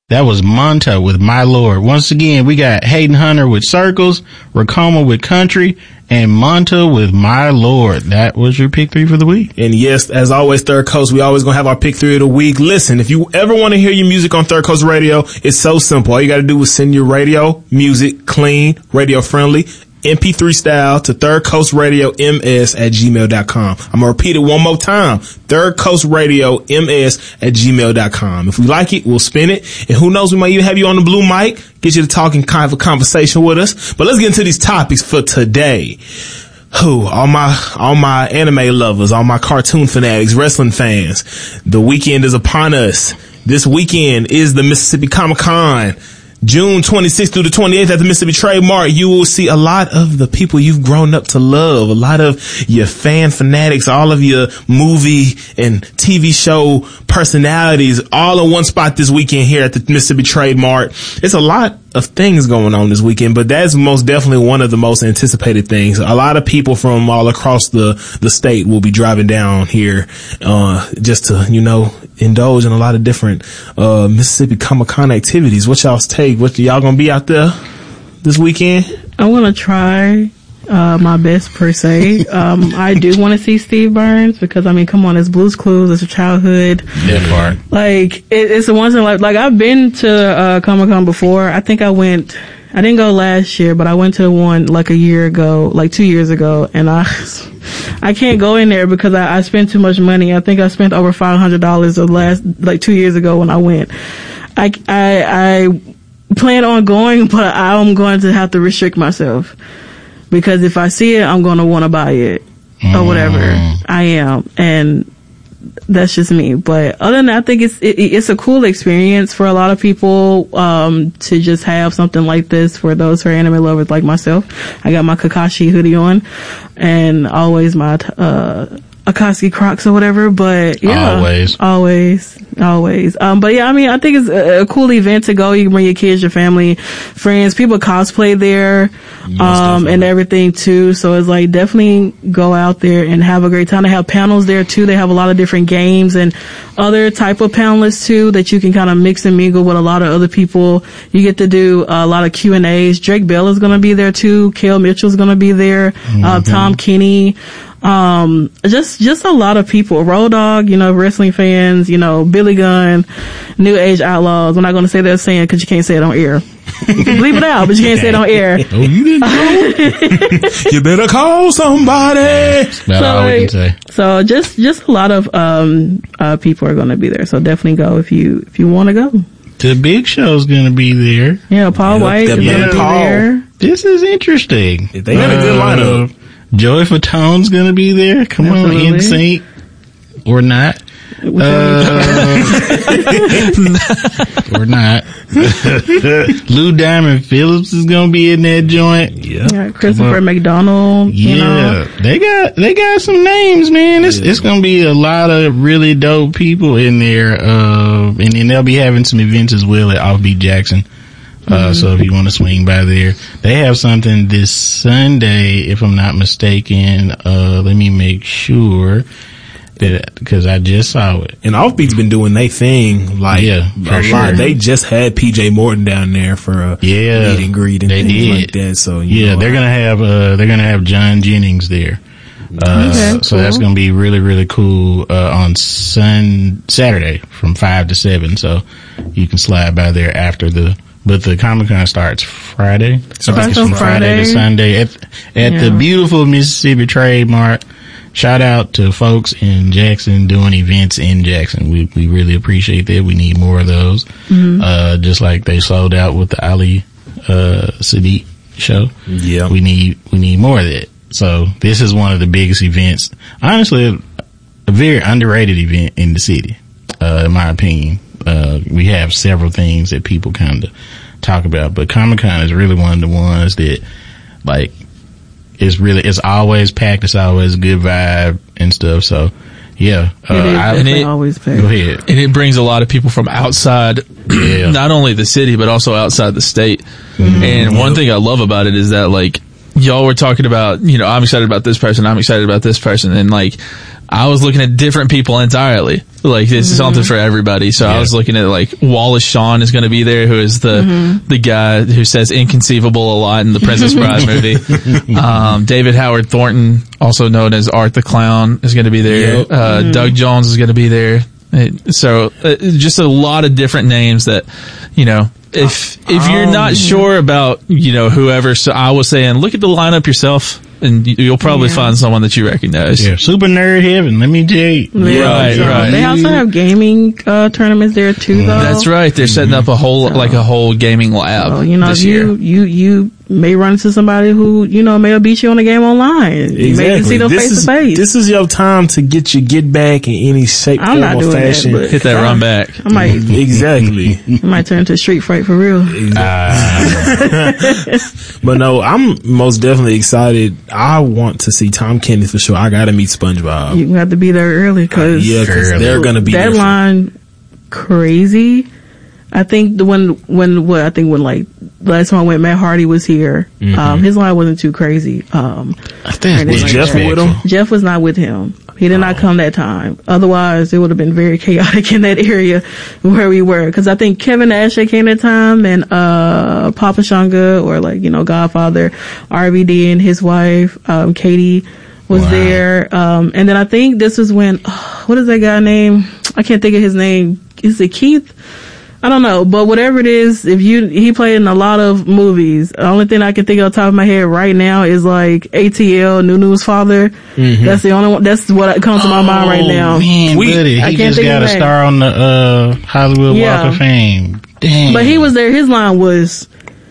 That was Monta with My Lord. Once again, we got Hayden Hunter with Circles, Rakoma with Country, and Monta with My Lord. That was your pick 3 for the week. And yes, as always, Third Coast, we always gonna have our pick 3 of the week. Listen, if you ever want to hear your music on Third Coast Radio, it's so simple. All you gotta do is send your radio music, clean, radio friendly, MP3 style to thirdcoastradiomS@gmail.com. I'm gonna repeat it one more time. thirdcoastradiomS@gmail.com. If we like it, we'll spin it. And who knows, we might even have you on the blue mic, get you to talk and kind of a conversation with us. But let's get into these topics for today. All my anime lovers, all my cartoon fanatics, wrestling fans. The weekend is upon us. This weekend is the Mississippi Comic-Con. June 26th through the 28th at the Mississippi Trade Mart. You will see a lot of the people you've grown up to love, a lot of your fan fanatics, all of your movie and TV show personalities all in one spot this weekend here at the Mississippi Trade Mart. It's a lot of things going on this weekend, but that's most definitely one of the most anticipated things. A lot of people from all across the state will be driving down here, just to, indulge in a lot of different, Mississippi Comic-Con activities. What y'all's take? What y'all gonna be out there this weekend? I want to try, my best per se. I do want to see Steve Burns because, come on, it's Blue's Clues, it's a childhood. That part. Like, it's the one thing, like I've been to, Comic-Con before. I think I didn't go last year, but I went to one like 2 years ago, and I can't go in there because I spent too much money. I think I spent over $500 the last, 2 years ago when I went. I plan on going, but I'm going to have to restrict myself because if I see it, I'm going to want to buy it or whatever. I am. And that's just me. But other than that, I think it's a cool experience for a lot of people, to just have something like this for those who are anime lovers like myself. I got my Kakashi hoodie on and always my, Akatsuki Crocs or whatever, but yeah. Always. But yeah, I think it's a cool event to go. You can bring your kids, your family, friends, people cosplay there, and everything too. So it's like definitely go out there and have a great time. They have panels there too. They have a lot of different games and other type of panelists too that you can kind of mix and mingle with a lot of other people. You get to do a lot of Q&As. Drake Bell is going to be there too. Kel Mitchell's going to be there. Tom Kenny. Just a lot of people. Road Dogg, wrestling fans, Billy Gunn, New Age Outlaws. I'm not going to say that saying because you can't say it on air. Leave it out, but you can't say it on air. Oh, you didn't know? You better call somebody. That's about all we can say. So just a lot of people are going to be there. So definitely go if you want to go. The Big Show's going to be there. Yeah, Paul White is going to be there. This is interesting. They got a good lineup. Joey Fatone's gonna be there. Come on, NSYNC or not. Or not. Lou Diamond Phillips is gonna be in that joint. Yeah, Christopher McDonald. Yeah, they got some names, man. It's gonna be a lot of really dope people in there. And then they'll be having some events as well at Offbeat Jackson. So if you want to swing by there, they have something this Sunday, if I'm not mistaken. Let me make sure because I just saw it. And Offbeat's been doing their thing, like, a lot. They just had PJ Morton down there for a meet and greet and things like that. So they're gonna have John Jennings there. So that's gonna be really, really cool, on Saturday from 5 to 7. So you can slide by there after but the Comic-Con starts Friday. So I think it's from Friday to Sunday at the beautiful Mississippi Trade Mart. Shout out to folks in Jackson doing events in Jackson. We really appreciate that. We need more of those. Just like they sold out with the Ali Sadiq show. Yeah. We need more of that. So this is one of the biggest events. Honestly, a very underrated event in the city, in my opinion. We have several things that people kind of talk about, but Comic-Con is really one of the ones that, like, it's always packed. It's always a good vibe and stuff. So, yeah. Always packed. Go ahead. And it brings a lot of people from outside, not only the city, but also outside the state. And one thing I love about it is that, like, y'all were talking about, I'm excited about this person, I'm excited about this person, and, like, I was looking at different people entirely. Like, this is something for everybody. So I was looking at, like, Wallace Shawn is going to be there, who is the guy who says inconceivable a lot in the Princess Bride movie. David Howard Thornton, also known as Art the Clown, is going to be there. Doug Jones is going to be there. So just a lot of different names that, you know, if you're not sure about, you know, whoever, so I was saying, look at the lineup yourself, and you'll probably find someone that you recognize. Yeah, Super Nerd Heaven, let me tell you. Right. They also have gaming tournaments there too, though. That's right. They're setting up a whole gaming lab. So, you know, this year. you may run into somebody who, you know, may beat you on a game online. Exactly. You may see them face to face. This is your time to get back in any shape, form, or fashion. Hit that run back. I might exactly. I might turn to street fight for real. But no, I'm most definitely excited. I want to see Tom Kenny for sure. I gotta meet SpongeBob. You have to be there early because they're gonna be there. Deadline crazy. I think when like last time I went, Matt Hardy was here. His line wasn't too crazy. I think was Jeff with him? Jeff was not with him. He did not come that time. Otherwise, it would have been very chaotic in that area where we were. Because I think Kevin Nash came that time, and Papa Shanga, or like, you know, Godfather, RVD and his wife, Katie was there. And then I think this was when, what is that guy name? I can't think of his name. Is it Keith? I don't know, but whatever it is, he played in a lot of movies. The only thing I can think of off the top of my head right now is like ATL, Nunu's father. That's the only one. That's what comes to my mind right now. Man, buddy, he just got a star on the Hollywood Walk of Fame. Damn. But he was there. His line was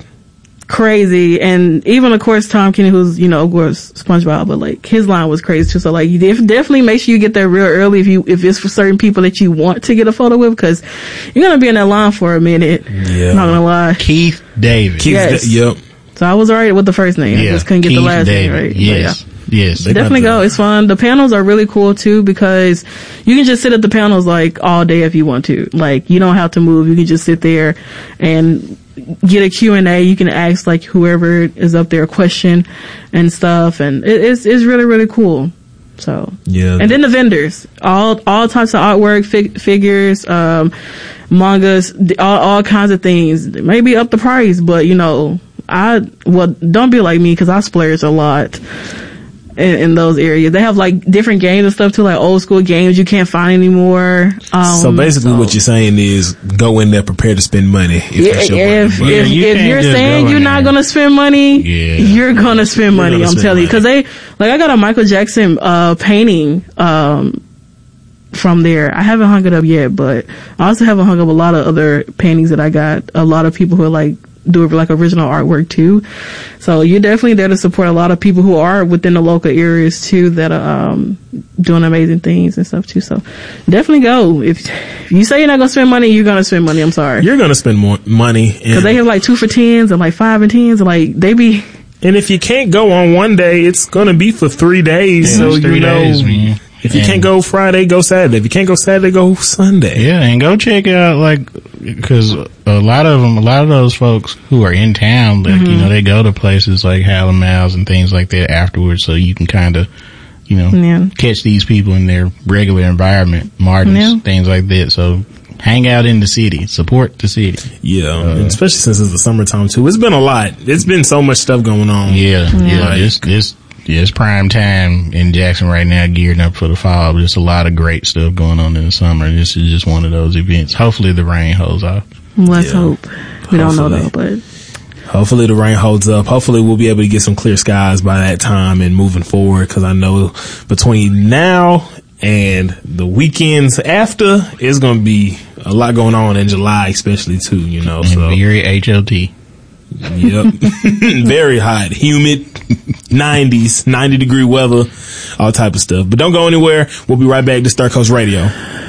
crazy, and even of course Tom Kenny, who's, you know, of course SpongeBob, but like his line was crazy too. So like, you definitely make sure you get there real early if it's for certain people that you want to get a photo with, because you're gonna be in that line for a minute. Yeah, not gonna lie. Keith David. Yep. So I was alright with the first name. I just couldn't get the last name right. Yes. Yes. Definitely go. It's fun. The panels are really cool too, because you can just sit at the panels like all day if you want to. Like, you don't have to move. You can just sit there and get a Q&A. You can ask like whoever is up there a question and stuff, and it's really, really cool. So yeah. And then the vendors, all types of artwork, figures, mangas, all kinds of things. Maybe up the price, but you know, don't be like me, because I splurge a lot in those areas. They have like different games and stuff too, like old school games you can't find anymore. So basically what you're saying is go in there prepared to spend money. If you're saying you're not going to spend money, you're going to spend money. I'm telling you. Cause I got a Michael Jackson, painting, from there. I haven't hung it up yet, but I also haven't hung up a lot of other paintings that I got. A lot of people who are like, do like original artwork too. So you're definitely there to support a lot of people who are within the local areas too, that are doing amazing things and stuff too. So definitely go. If you say you're not gonna spend money, you're gonna spend money. I'm sorry. You're gonna spend more money, because they have like 2 for $10s and like 5 and 10s, and like they be. And if you can't go on one day, it's gonna be for 3 days. Yeah, so 3 days, man. If you can't go Friday, go Saturday. If you can't go Saturday, go Sunday. Yeah, and go check out, like, because a lot of those folks who are in town, like, you know, they go to places like Hal and Mal's and things like that afterwards, so you can kind of, you know, catch these people in their regular environment, Martin's, things like that. So hang out in the city, support the city. Yeah, especially since it's the summertime too. It's been a lot. It's been so much stuff going on. It's prime time in Jackson right now, gearing up for the fall. But there's a lot of great stuff going on in the summer. This is just one of those events. Hopefully the rain holds off. Let's hope. We don't know though, but hopefully the rain holds up. Hopefully we'll be able to get some clear skies by that time and moving forward, because I know between now and the weekends after, it's going to be a lot going on in July, especially too, you know. And so very HLT. Yep. Very hot, humid, 90s, 90-degree weather, all type of stuff. But don't go anywhere. We'll be right back to Star Coast Radio.